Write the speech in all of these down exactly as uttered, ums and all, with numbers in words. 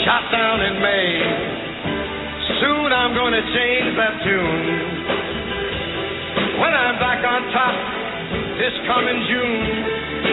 shot down in May. Soon I'm gonna change that tune. When I'm back on top this coming June.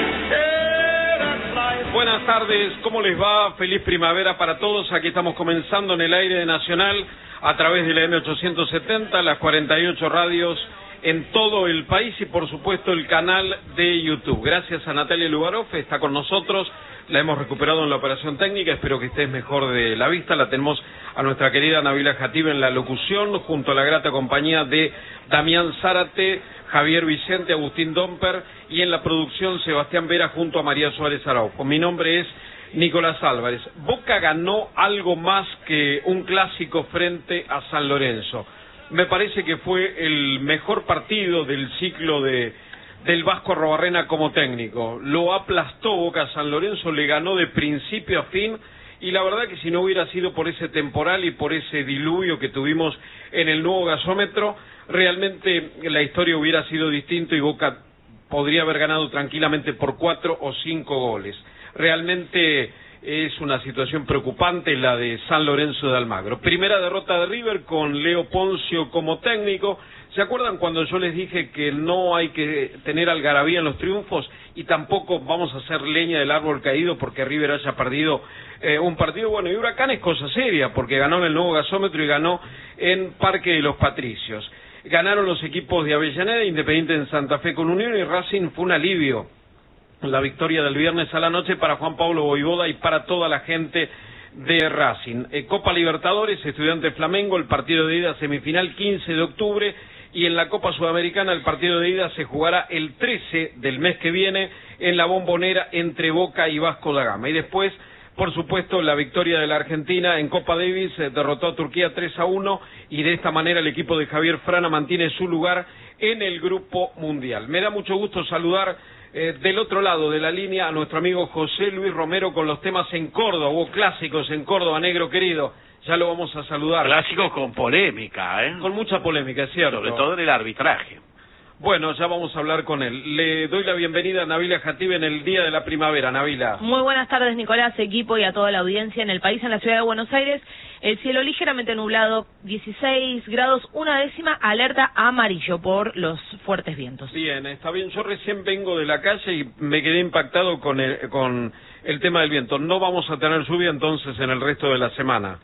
Yeah, that's life. Buenas tardes, ¿cómo les va? Feliz primavera para todos. Aquí estamos comenzando en el aire de Nacional a través de la eme ochocientos setenta, las cuarenta y ocho radios en todo el país y por supuesto el canal de YouTube. Gracias a Natalia Lugaroff, está con nosotros, la hemos recuperado en la operación técnica, espero que estés mejor de la vista. La tenemos a nuestra querida Nabila Jatib en la locución, junto a la grata compañía de Damián Zárate, Javier Vicente, Agustín Domper, y en la producción Sebastián Vera junto a María Suárez Araujo. Mi nombre es Nicolás Álvarez. Boca ganó algo más que un clásico frente a San Lorenzo. Me parece que fue el mejor partido del ciclo de del Vasco Arrobarrena como técnico. Lo aplastó Boca a San Lorenzo, le ganó de principio a fin, y la verdad que si no hubiera sido por ese temporal y por ese diluvio que tuvimos en el nuevo gasómetro, realmente la historia hubiera sido distinta y Boca podría haber ganado tranquilamente por cuatro o cinco goles. Realmente es una situación preocupante la de San Lorenzo de Almagro. Primera derrota de River con Leo Poncio como técnico. ¿Se acuerdan cuando yo les dije que no hay que tener algarabía en los triunfos y tampoco vamos a hacer leña del árbol caído porque River haya perdido eh, un partido? Bueno, y Huracán es cosa seria porque ganó en el nuevo gasómetro y ganó en Parque de los Patricios. Ganaron los equipos de Avellaneda, Independiente en Santa Fe con Unión, y Racing fue un alivio la victoria del viernes a la noche para Juan Pablo Voivoda y para toda la gente de Racing. Eh, Copa Libertadores, Estudiantes Flamengo, el partido de ida semifinal quince de octubre, y en la Copa Sudamericana el partido de ida se jugará el trece del mes que viene en la Bombonera entre Boca y Vasco da Gama. Y después, por supuesto, la victoria de la Argentina en Copa Davis, eh, derrotó a Turquía tres a uno, y de esta manera el equipo de Javier Frana mantiene su lugar en el Grupo Mundial. Me da mucho gusto saludar Eh, del otro lado de la línea a nuestro amigo José Luis Romero con los temas en Córdoba, hubo clásicos en Córdoba, negro querido, ya lo vamos a saludar. Clásicos con polémica, ¿eh? Con mucha polémica, es cierto. Sobre todo en el arbitraje. Bueno, ya vamos a hablar con él. Le doy la bienvenida a Nabila Jatib en el Día de la Primavera. Nabila. Muy buenas tardes, Nicolás, equipo y a toda la audiencia en el país, en la ciudad de Buenos Aires. El cielo ligeramente nublado, dieciséis grados, una décima, alerta amarillo por los fuertes vientos. Bien, está bien. Yo recién vengo de la calle y me quedé impactado con el, con el tema del viento. No vamos a tener lluvia entonces en el resto de la semana.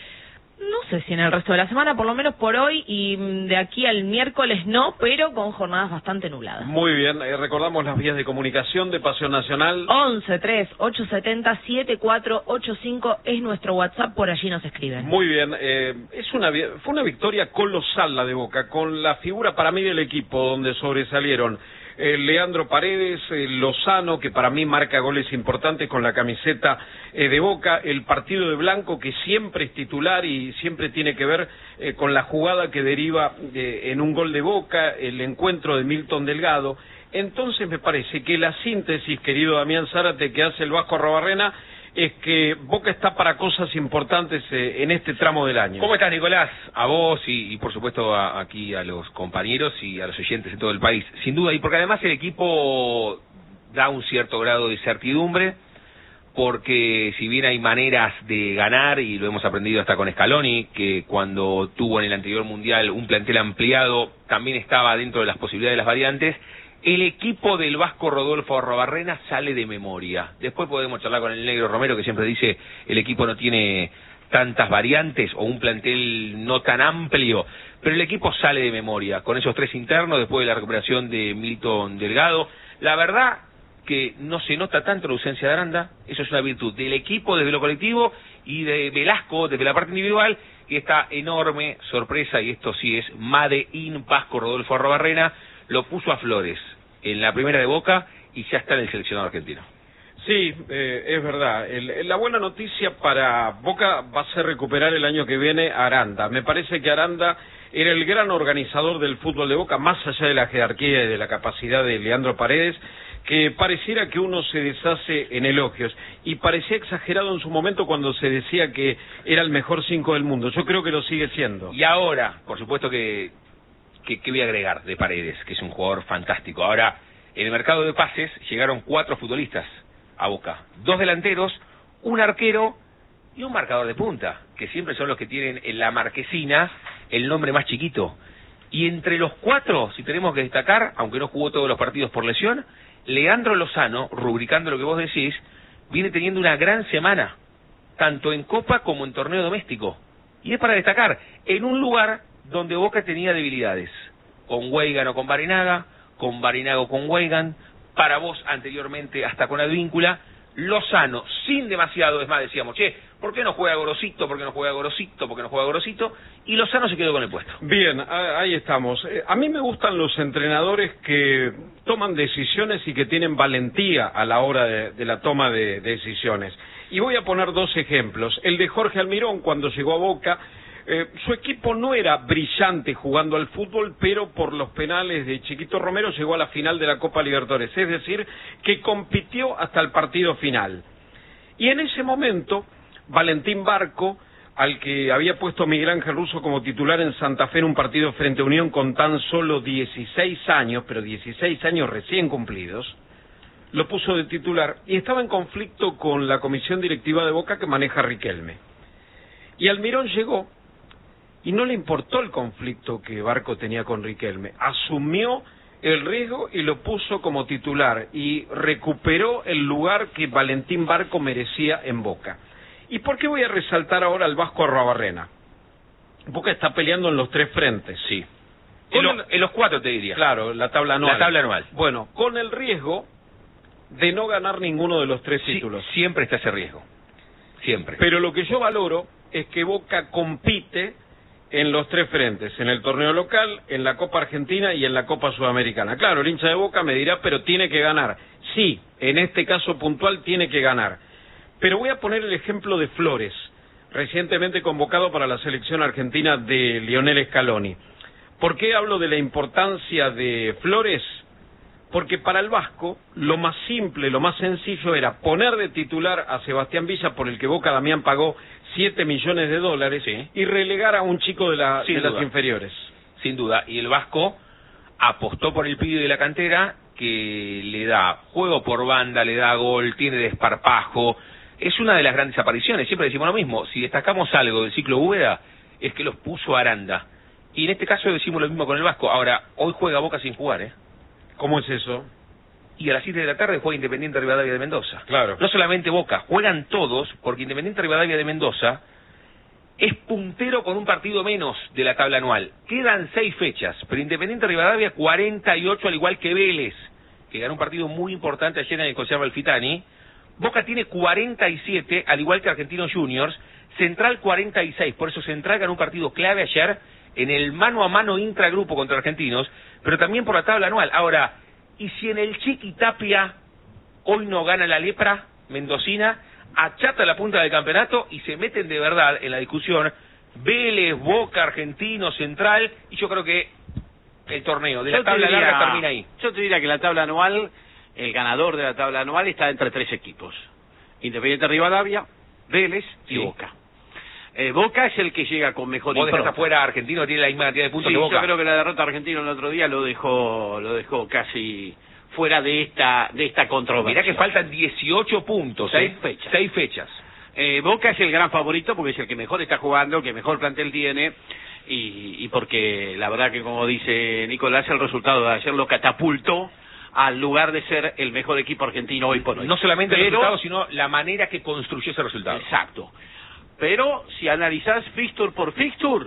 No sé si en el resto de la semana, por lo menos por hoy y de aquí al miércoles no, pero con jornadas bastante nubladas. Muy bien, eh, recordamos las vías de comunicación de Pasión Nacional. once, tres, ocho siete cero, siete cuatro ocho cinco es nuestro WhatsApp, por allí nos escriben. Muy bien, eh, es una fue una victoria colosal la de Boca, con la figura para mí del equipo, donde sobresalieron Eh, Leandro Paredes, eh, Lozano, que para mí marca goles importantes con la camiseta eh, de Boca, el partido de Blanco, que siempre es titular y siempre tiene que ver eh, con la jugada que deriva eh, en un gol de Boca, el encuentro de Milton Delgado. Entonces me parece que la síntesis, querido Damián Zárate, que hace el Vasco Arrobarrena, es que Boca está para cosas importantes eh, en este tramo del año. ¿Cómo estás, Nicolás? A vos y, y por supuesto a, aquí a los compañeros y a los oyentes de todo el país. Sin duda, y porque además el equipo da un cierto grado de certidumbre, porque si bien hay maneras de ganar, y lo hemos aprendido hasta con Scaloni, que cuando tuvo en el anterior Mundial un plantel ampliado, también estaba dentro de las posibilidades de las variantes. El equipo del Vasco Rodolfo Arrobarrena sale de memoria. Después podemos charlar con el negro Romero, que siempre dice el equipo no tiene tantas variantes o un plantel no tan amplio, pero el equipo sale de memoria con esos tres internos después de la recuperación de Milton Delgado. La verdad que no se nota tanto la ausencia de Aranda, eso es una virtud del equipo desde lo colectivo, y de Velasco desde la parte individual, que esta enorme sorpresa, y esto sí es Made in Vasco Rodolfo Arrobarrena, lo puso a Flores en la primera de Boca y ya está en el seleccionado argentino. Sí, eh, es verdad. El, la buena noticia para Boca va a ser recuperar el año que viene a Aranda. Me parece que Aranda era el gran organizador del fútbol de Boca, más allá de la jerarquía y de la capacidad de Leandro Paredes, que pareciera que uno se deshace en elogios, y parecía exagerado en su momento cuando se decía que era el mejor cinco del mundo. Yo creo que lo sigue siendo. Y ahora, por supuesto que, que, que voy a agregar de Paredes, que es un jugador fantástico. Ahora, en el mercado de pases llegaron cuatro futbolistas a Boca, dos delanteros, un arquero y un marcador de punta, que siempre son los que tienen en la marquesina el nombre más chiquito. Y entre los cuatro, si tenemos que destacar, aunque no jugó todos los partidos por lesión, Leandro Lozano, rubricando lo que vos decís, viene teniendo una gran semana, tanto en Copa como en torneo doméstico. Y es para destacar, en un lugar donde Boca tenía debilidades, con Weigan o con Barinaga, con Barinaga o con Weigan, para vos anteriormente hasta con Advíncula, Lozano, sin demasiado, es más, decíamos, che, ¿por qué no juega Gorosito? ¿Por qué no juega Gorosito? ¿Por qué no juega Gorosito? Y Lozano se quedó con el puesto. Bien, ahí estamos. A mí me gustan los entrenadores que toman decisiones y que tienen valentía a la hora de, de la toma de, de decisiones. Y voy a poner dos ejemplos. El de Jorge Almirón, cuando llegó a Boca, eh, su equipo no era brillante jugando al fútbol, pero por los penales de Chiquito Romero llegó a la final de la Copa Libertadores. Es decir, que compitió hasta el partido final. Y en ese momento, Valentín Barco, al que había puesto Miguel Ángel Russo como titular en Santa Fe en un partido frente a Unión con tan solo dieciséis años, pero dieciséis años recién cumplidos, lo puso de titular y estaba en conflicto con la comisión directiva de Boca que maneja Riquelme. Y Almirón llegó y no le importó el conflicto que Barco tenía con Riquelme. Asumió el riesgo y lo puso como titular y recuperó el lugar que Valentín Barco merecía en Boca. ¿Y por qué voy a resaltar ahora al Vasco Arruabarrena? Boca está peleando en los tres frentes. Sí. En, lo, en los cuatro te diría. Claro, la tabla anual. La tabla anual. Bueno, con el riesgo de no ganar ninguno de los tres sí, títulos. Siempre está ese riesgo. Siempre. Pero lo que yo valoro es que Boca compite en los tres frentes, en el torneo local, en la Copa Argentina y en la Copa Sudamericana. Claro, el hincha de Boca me dirá, pero tiene que ganar. Sí, en este caso puntual tiene que ganar. Pero voy a poner el ejemplo de Flores, recientemente convocado para la selección argentina de Lionel Scaloni. ¿Por qué hablo de la importancia de Flores? Porque para el Vasco lo más simple, lo más sencillo era poner de titular a Sebastián Villa, por el que Boca Damián pagó siete millones de dólares, sí, y relegar a un chico de, la, de las inferiores. Sin duda, y el Vasco apostó por el pibe de la cantera, que le da juego por banda, le da gol, tiene desparpajo. Es una de las grandes apariciones, siempre decimos lo mismo, si destacamos algo del ciclo Úbeda, es que los puso Aranda. Y en este caso decimos lo mismo con el Vasco. Ahora, hoy juega Boca sin jugar, ¿eh? ¿Cómo es eso? Y a las siete de la tarde juega Independiente Rivadavia de Mendoza. Claro. No solamente Boca, juegan todos, porque Independiente Rivadavia de Mendoza es puntero con un partido menos de la tabla anual. Quedan seis fechas, pero Independiente Rivadavia cuarenta y ocho, al igual que Vélez, que ganó un partido muy importante ayer en el José Amalfitani. Boca tiene cuarenta y siete, al igual que Argentinos Juniors. Central cuarenta y seis, por eso Central ganó un partido clave ayer en el mano a mano intragrupo contra Argentinos, pero también por la tabla anual. Ahora, y si en el Chiqui Tapia hoy no gana la lepra mendocina, achata la punta del campeonato y se meten de verdad en la discusión Vélez, Boca, Argentino, Central, y yo creo que el torneo de la tabla diría, larga termina ahí. Yo te diría que la tabla anual, el ganador de la tabla anual está entre tres equipos: Independiente Rivadavia, Vélez y sí. Boca. Eh, Boca es el que llega con mejor impronta. impronta. Afuera Argentino tiene la misma cantidad de puntos sí, que Boca. Yo creo que la derrota argentina el otro día lo dejó lo dejó casi fuera de esta de esta controversia. Mirá que faltan dieciocho puntos, seis ¿eh? fechas. Seis fechas. Eh, Boca es el gran favorito porque es el que mejor está jugando, el que mejor plantel tiene y, y porque la verdad que, como dice Nicolás, el resultado de ayer lo catapultó al lugar de ser el mejor equipo argentino hoy por hoy. No solamente Pero, el resultado, sino la manera que construyó ese resultado. Exacto. Pero si analizás fixture por fixture,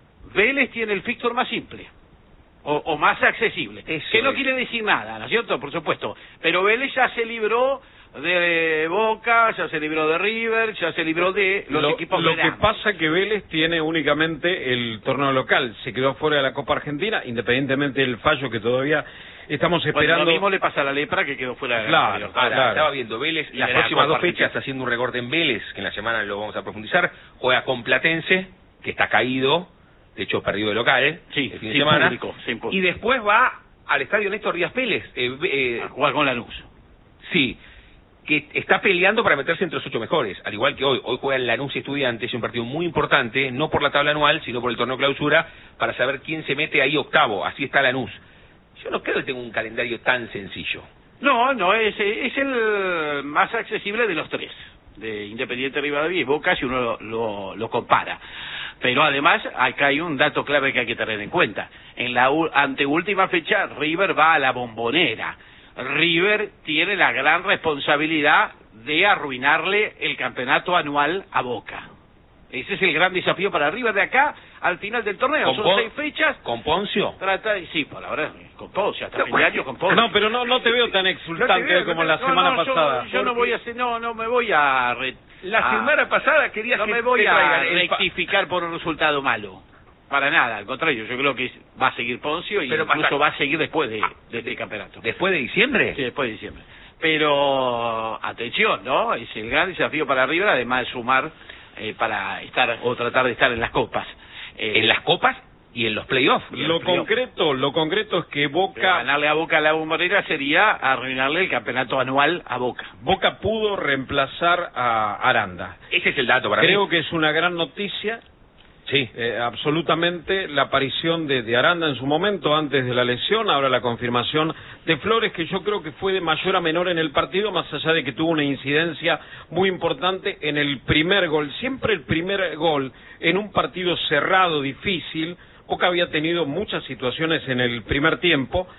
Vélez tiene el fixture más simple o, o más accesible. Eso que no es. quiere decir nada, ¿no es cierto? Por supuesto. Pero Vélez ya se libró de Boca, ya se libró de River, ya se libró de los lo, equipos Lo grandes. que pasa que Vélez tiene únicamente el torneo local, se quedó fuera de la Copa Argentina, independientemente del fallo que todavía estamos esperando. Bueno, lo mismo le pasa a la lepra, que quedó fuera de la Claro, Libertad. Ahora, claro. estaba viendo Vélez, Y las de la próximas Copa dos fechas, Argentina. haciendo un recorte en Vélez, que en la semana lo vamos a profundizar, juega con Platense, que está caído, de hecho perdido de local, Sí, el fin de sin semana, público, sin público. y después va al estadio Néstor Díaz Pérez, eh, eh, A jugar con Lanús. sí, que está peleando para meterse entre los ocho mejores, al igual que hoy. Hoy juega el Lanús y Estudiantes, es un partido muy importante, no por la tabla anual, sino por el torneo clausura, para saber quién se mete ahí octavo. Así está Lanús. Yo no creo que tenga un calendario tan sencillo. No, no, es, es el más accesible de los tres. de Independiente Rivadavia y Boca si uno lo, lo, lo compara. Pero además acá hay un dato clave que hay que tener en cuenta. En la anteúltima fecha River va a la Bombonera. River tiene la gran responsabilidad de arruinarle el campeonato anual a Boca. Ese es el gran desafío para River de acá al final del torneo. Son seis fechas. ¿Con Poncio? Trata de, sí, por ahora con Poncio, hasta fin de año con Poncio. No, pero no no te veo tan exultante no veo, como no, la no, semana no, pasada. Yo, yo no voy a hacer, no, no me voy a... Re, la a, semana pasada querías no que me voy te a el rectificar por un resultado malo. Para nada, al contrario, yo creo que va a seguir Poncio y pero incluso pasa... va a seguir después de, de este campeonato. ¿Después de diciembre? Sí, después de diciembre. Pero, atención, ¿no? Es el gran desafío para River, además de sumar eh, para estar o tratar de estar en las copas. Eh, en las copas y en los playoffs. Lo play concreto, lo concreto es que Boca... Pero ganarle a Boca a la Bombonera sería arruinarle el campeonato anual a Boca. Boca pudo reemplazar a Aranda. Ese es el dato para Creo mí. que es una gran noticia. Sí, eh, absolutamente la aparición de, de Aranda en su momento antes de la lesión, ahora la confirmación de Flores, que yo creo que fue de mayor a menor en el partido, más allá de que tuvo una incidencia muy importante en el primer gol. Siempre el primer gol en un partido cerrado, difícil. Boca había tenido muchas situaciones en el primer tiempo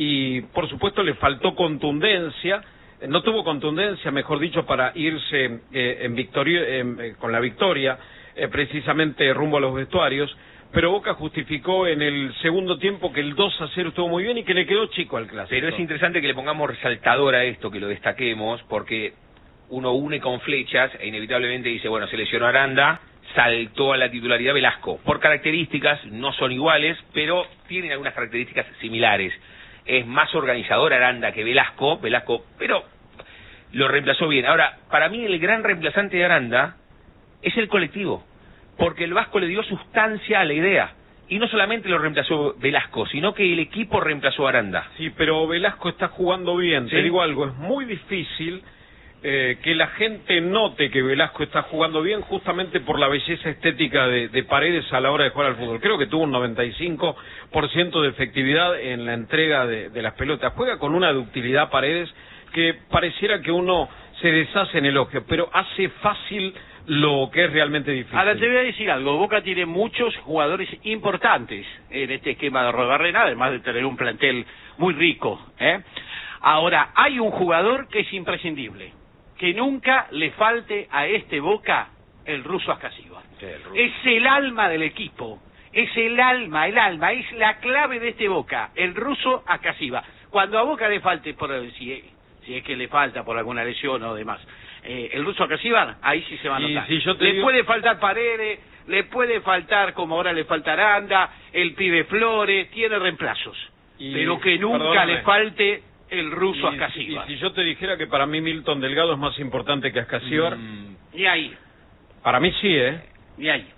y por supuesto le faltó contundencia. No tuvo contundencia, mejor dicho, para irse eh, en victoria, eh, con la victoria. Eh, precisamente rumbo a los vestuarios, pero Boca justificó en el segundo tiempo que el dos a cero estuvo muy bien y que le quedó chico al clásico. Pero es interesante que le pongamos resaltador a esto, que lo destaquemos, porque uno une con flechas e inevitablemente dice, bueno, se lesionó Aranda, saltó a la titularidad Velasco. Por características no son iguales, pero tienen algunas características similares. Es más organizador Aranda que Velasco, Velasco, pero lo reemplazó bien. Ahora, para mí el gran reemplazante de Aranda es el colectivo, porque el Vasco le dio sustancia a la idea, y no solamente lo reemplazó Velasco, sino que el equipo reemplazó a Aranda. Sí, pero Velasco está jugando bien, ¿sí? Te digo algo, es muy difícil eh, que la gente note que Velasco está jugando bien justamente por la belleza estética de, de Paredes a la hora de jugar al fútbol. Creo que tuvo un noventa y cinco por ciento de efectividad en la entrega de, de las pelotas. Juega con una ductilidad Paredes que pareciera que uno se deshace en elogio, pero hace fácil lo que es realmente difícil. Ahora te voy a decir algo, Boca tiene muchos jugadores importantes en este esquema de Arrobarrena, además de tener un plantel muy rico, ¿eh? Ahora, hay un jugador que es imprescindible, que nunca le falte a este Boca, el ruso Ascasíbar. Sí, el ruso. Es el alma del equipo, es el alma, el alma, es la clave de este Boca, el ruso Ascasíbar. Cuando a Boca le falte, por si, si es que le falta por alguna lesión o demás, Eh, el ruso Ascasíbar, ahí sí se va a notar. Si yo te le digo... puede faltar Paredes, le puede faltar, como ahora le falta Aranda, el pibe Flores, tiene reemplazos. Y... pero que nunca Perdóname. le falte el ruso Ascasíbar. Y si yo te dijera que para mí Milton Delgado es más importante que Ascasíbar... Mm. Ni ahí. Para mí sí, ¿eh? Ni ahí.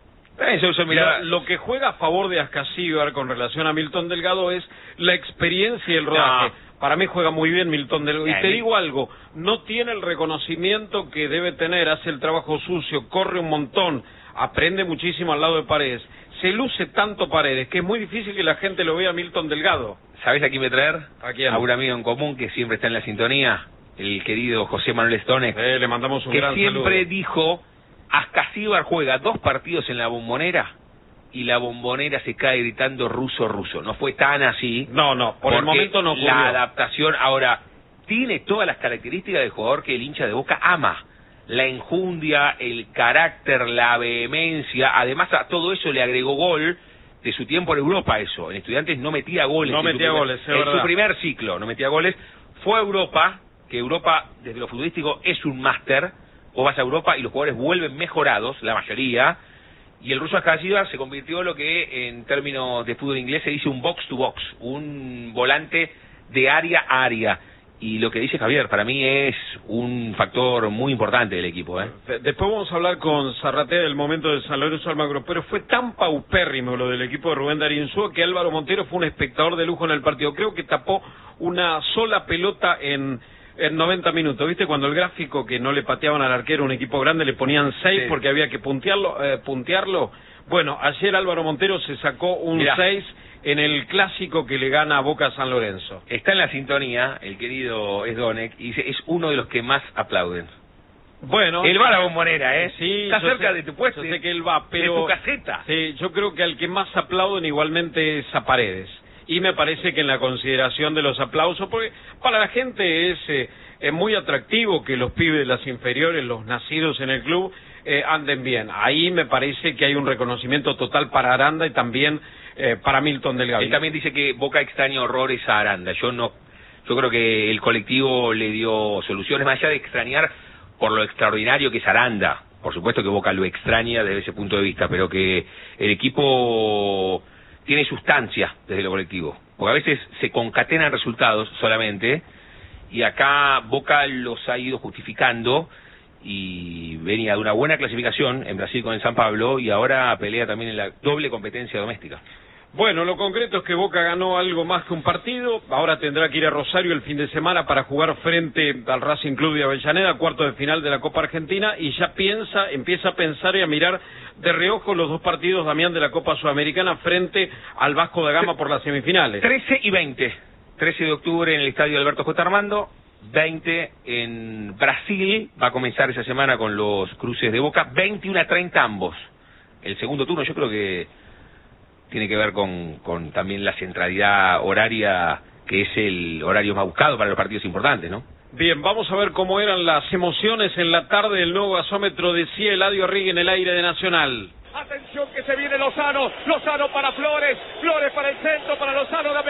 Eso, eso, mira... lo, lo que juega a favor de Ascasíbar con relación a Milton Delgado es la experiencia y el rodaje. No. Para mí juega muy bien Milton Delgado. Y te digo algo, no tiene el reconocimiento que debe tener, hace el trabajo sucio, corre un montón, aprende muchísimo al lado de Paredes. Se luce tanto Paredes que es muy difícil que la gente lo vea a Milton Delgado. ¿Sabés a quién me traer? ¿A quién? A un amigo en común que siempre está en la sintonía, el querido José Manuel Stonek. Eh, le mandamos un que gran siempre saludo. dijo, Ascasíbar juega dos partidos en la Bombonera y la Bombonera se cae gritando ruso, ruso. No fue tan así. No, no, por el momento no ocurrió. La adaptación, ahora, tiene todas las características del jugador que el hincha de Boca ama. La enjundia, el carácter, la vehemencia, además a todo eso le agregó gol de su tiempo en Europa eso. En Estudiantes no metía goles. No metía primer, goles, es En verdad. su primer ciclo no metía goles. Fue a Europa, que Europa, desde lo futbolístico, es un máster. Vos vas a Europa y los jugadores vuelven mejorados, la mayoría. Y el ruso Ascasíbar se convirtió en lo que en términos de fútbol inglés se dice un box to box, un volante de área a área. Y lo que dice Javier, para mí es un factor muy importante del equipo, ¿eh? Después vamos a hablar con Zarratea del momento de San Lorenzo Almagro, pero fue tan paupérrimo lo del equipo de Rubén Darío Insúa que Álvaro Montero fue un espectador de lujo en el partido. Creo que tapó una sola pelota en... en noventa minutos, ¿viste? Cuando el gráfico que no le pateaban al arquero un equipo grande le ponían seis sí. porque había que puntearlo, eh, puntearlo. Bueno, ayer Álvaro Montero se sacó un seis en el clásico que le gana a Boca a San Lorenzo. Está en la sintonía el querido Stonek y dice, es uno de los que más aplauden. Bueno, él va a la Bombonera, ¿eh? Sí, está cerca sé, de tu puesto. Yo sé que él va, pero de tu caseta. Sí, yo creo que al que más aplauden igualmente es a Paredes. Y me parece que en la consideración de los aplausos, porque para la gente es, eh, es muy atractivo que los pibes de las inferiores, los nacidos en el club, eh, anden bien. Ahí me parece que hay un reconocimiento total para Aranda y también eh, para Milton Delgado. Él también dice que Boca extraña horrores a Aranda. Yo no, yo creo que el colectivo le dio soluciones, más allá de extrañar por lo extraordinario que es Aranda. Por supuesto que Boca lo extraña desde ese punto de vista, pero que el equipo tiene sustancia desde lo colectivo, porque a veces se concatenan resultados solamente, y acá Boca los ha ido justificando, y venía de una buena clasificación en Brasil con el San Pablo, y ahora pelea también en la doble competencia doméstica. Bueno, lo concreto es que Boca ganó algo más que un partido, ahora tendrá que ir a Rosario el fin de semana para jugar frente al Racing Club de Avellaneda, cuarto de final de la Copa Argentina, y ya piensa, empieza a pensar y a mirar de reojo los dos partidos, Damián, de la Copa Sudamericana frente al Vasco da Gama por las semifinales. trece y veinte, trece de octubre en el estadio Alberto J. Armando, veinte en Brasil, va a comenzar esa semana con los cruces de Boca, veintiuno a treinta ambos. El segundo turno yo creo que tiene que ver con, con también la centralidad horaria, que es el horario más buscado para los partidos importantes, ¿no? Bien, vamos a ver cómo eran las emociones en la tarde del nuevo gasómetro, decía Eladio Arregui en el aire de Nacional. Atención que se viene Lozano, Lozano para Flores, Flores para el centro, para Lozano, dame